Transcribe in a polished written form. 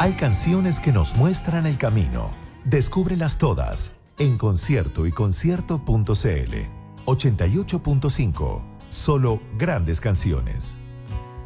Hay canciones que nos muestran el camino. Descúbrelas todas en concierto y concierto.cl. 88.5. Solo grandes canciones.